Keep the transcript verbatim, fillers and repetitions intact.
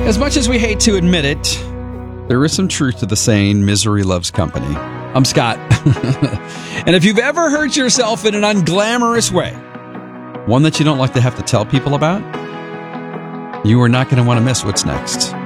As much as we hate to admit it, there is some truth to the saying, misery loves company. I'm Scott. And if you've ever hurt yourself in an unglamorous way, one that you don't like to have to tell people about, you are not going to want to miss what's next.